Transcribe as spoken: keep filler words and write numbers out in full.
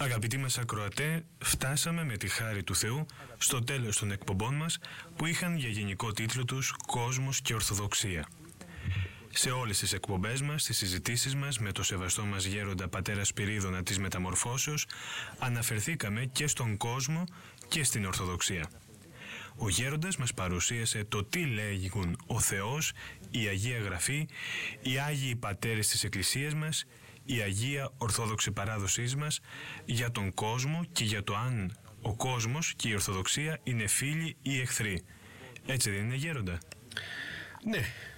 Αγαπητοί μας ακροατέ, φτάσαμε με τη χάρη του Θεού στο τέλος των εκπομπών μας που είχαν για γενικό τίτλο τους «Κόσμος και Ορθοδοξία». Σε όλες τις εκπομπές μας, στις συζητήσεις μας με το σεβαστό μας γέροντα πατέρα Σπυρίδωνα της Μεταμορφώσεως, αναφερθήκαμε και στον κόσμο και στην Ορθοδοξία. Ο γέροντας μας παρουσίασε το τι λέγουν ο Θεός, η Αγία Γραφή, οι Άγιοι Πατέρες της Εκκλησίας μας, η Αγία Ορθόδοξη Παράδοσής μας για τον κόσμο και για το αν ο κόσμος και η Ορθοδοξία είναι φίλοι ή εχθροί. Έτσι δεν είναι, γέροντα? Ναι,